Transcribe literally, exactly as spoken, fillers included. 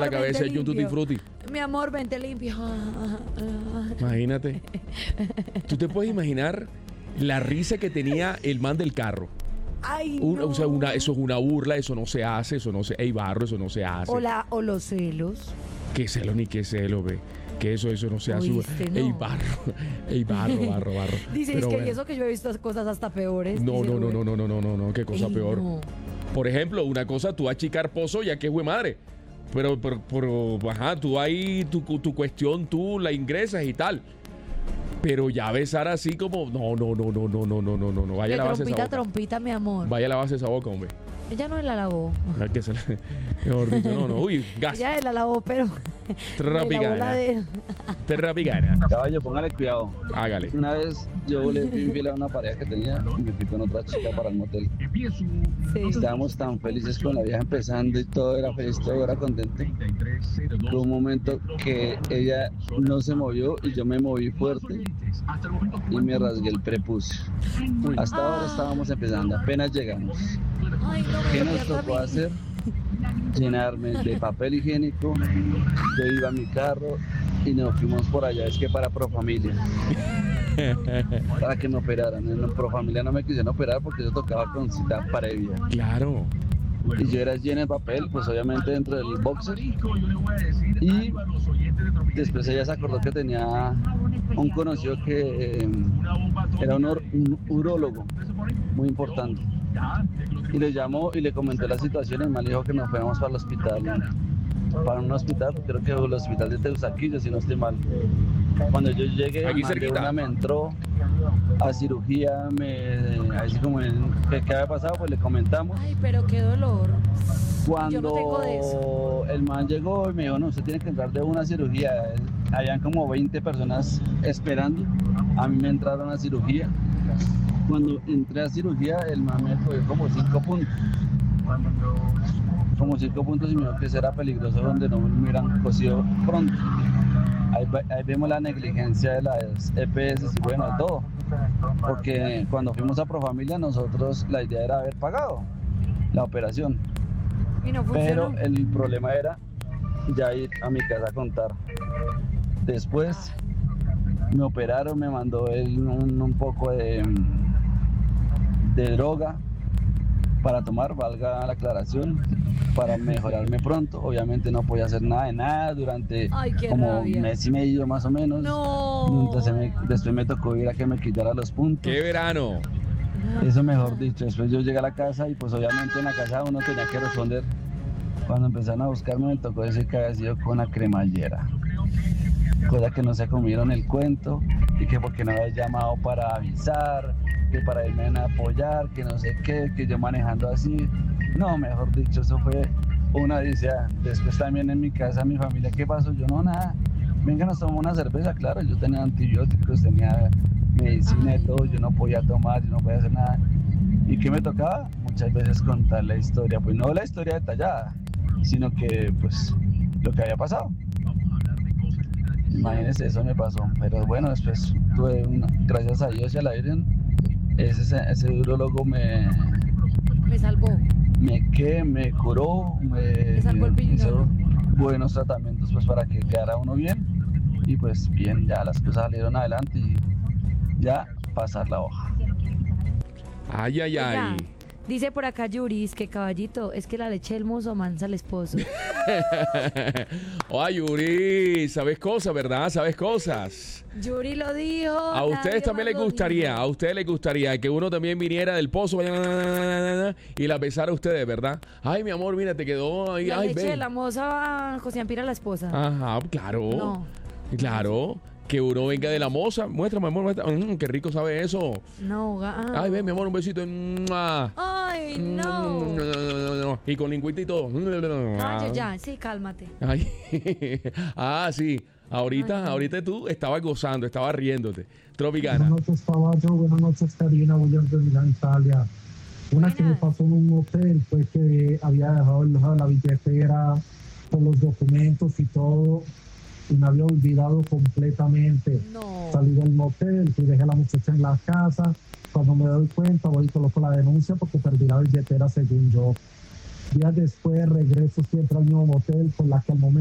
la cabeza de un tutti frutti. Mi amor, vente limpio. Imagínate. ¿Tú te puedes imaginar la risa que tenía el man del carro? Ay, Un, no. O sea, una, eso es una burla, eso no se hace, eso no se... Ey, barro, eso no se hace. O, la, o los celos. Qué celo ni qué celo, ve. Que eso, eso no se hace. Oíste, no. Ey, barro, ey, barro, barro, barro. Dice, Pero es que bueno. y eso que yo he visto cosas hasta peores. No, dice no, no, Rubén. no, no, no, no, no, no, qué cosa Ey, peor. no. Por ejemplo, una cosa, tú achicar pozo, ya que es güey madre. Pero, pero, pero, ajá, tú ahí, tu, tu cuestión, tú la ingresas y tal. Pero ya besar así como, no, no, no, no, no, no, no, no, no, no, vaya a Que lavarse esa trompita, boca. trompita, mi amor. Vaya a lavarse esa boca, hombre. Ella no la lavó. La que se le- Mejor dicho, no, no, uy, gas. Ella la lavó, pero... Terra me lavó la pigana. de- Terra pigana. Caballo, póngale cuidado. Hágale. Una vez yo le fui infiel a una pareja que tenía y me fui con otra chica para el motel. Sí. Estábamos tan felices con la vieja empezando y todo era feliz, todo era contento. Hubo un momento que ella no se movió y yo me moví fuerte y me rasgué el prepucio. Hasta ahora estábamos empezando, apenas llegamos. Ay, no me ¿Qué lo nos pierdas a tocó mí. hacer? Llenarme de papel higiénico. Yo iba a mi carro y nos fuimos por allá, es que para Profamilia, para que me operaran. En Profamilia no me quisieron operar porque yo tocaba con cita previa. Claro. Y yo era lleno de papel, pues obviamente dentro del boxer. Y después ella se acordó que tenía un conocido que eh, era un, or- un urólogo muy importante. Y le llamó y le comentó la situación y el man le dijo que nos fuéramos para el hospital. Para un hospital, creo que el hospital de Teusaquillo, si no estoy mal. Cuando yo llegué, Aquí el man de cerquita. una me entró a cirugía, me, así como en, ¿qué, qué había pasado? Pues le comentamos. Ay, pero qué dolor. Cuando Yo no tengo de eso. el man llegó y me dijo, no, usted tiene que entrar de una cirugía. Habían como veinte personas esperando. A mí me entraron a cirugía. Cuando entré a cirugía, el man me cogió como cinco puntos. Como cinco puntos y me dijo que eso era peligroso donde no me hubieran cosido pronto. Ahí, va- ahí vemos la negligencia de las E P S y bueno, de todo. Porque cuando fuimos a Profamilia, nosotros la idea era haber pagado la operación. Y no Pero funcionó. el problema era ya ir a mi casa a contar. Después me operaron, me mandó él un, un poco de, de droga para tomar, valga la aclaración, para mejorarme pronto. Obviamente no podía hacer nada de nada durante Ay, qué como rabia. un mes y medio más o menos. No. Entonces me- después me tocó ir a que me quitara los puntos. ¡Qué verano! Eso mejor dicho, después yo llegué a la casa y pues obviamente en la casa uno tenía que responder. Cuando empezaron a buscarme me tocó decir que había sido con la cremallera. Cosa que no se comieron el cuento y que porque no había llamado para avisar, que para irme a apoyar, que no sé qué, que yo manejando así. No, mejor dicho, eso fue una odisea. Después también en mi casa, mi familia, ¿qué pasó? Yo no, nada. Venga, nos tomamos una cerveza, claro, yo tenía antibióticos, tenía medicina y todo, yo no podía tomar, yo no podía hacer nada. ¿Y qué me tocaba? Muchas veces contar la historia, pues no la historia detallada, sino que pues lo que había pasado. Imagínense, eso me pasó, pero bueno, después tuve, una, gracias a Dios y a la Virgen, ese, ese urólogo me, Me salvó. me, que, me curó, me Me salvó el hizo piñón. buenos tratamientos pues para que quedara uno bien y pues bien, ya las cosas salieron adelante y ya pasar la hoja. Ay, ay, Oiga, ay. dice por acá Yuris que caballito, es que la leche del mozo mansa al esposo. Ay, Yuri, sabes cosas, ¿verdad? Sabes cosas. Yuri lo dijo. A ustedes nadie también más les lo gustaría, dijo. a ustedes les gustaría que uno también viniera del pozo y la besara a ustedes, ¿verdad? Ay, mi amor, mira, te quedó ahí. La Ay, leche ven. de la moza José Ampira la esposa. Ajá, claro. No. Claro. Que uno venga de la moza. Muéstrame, amor, muestra. Mm, qué rico sabe eso. No, ga- Ay, ven, mi amor, un besito. ¡Mua! Ay, Mm, no. no, no, no, no. Y con lingüita y todo. Ay, ya, sí, cálmate. Ay. Ah, sí. Ahorita, Ay, no. ahorita tú estabas gozando, estabas riéndote. Tropicana. Buenas noches, Caballo. Buenas noches, Karina. Williams de Milán, Italia. Una que me Buenas. pasó en un hotel fue que había dejado el- la billetera con los documentos y todo y me había olvidado completamente. No. Salí del motel y dejé a la muchacha en la casa. Cuando me doy cuenta, voy y coloco la denuncia porque perdí la billetera según yo. Días después regreso siempre al mismo motel con la que al momento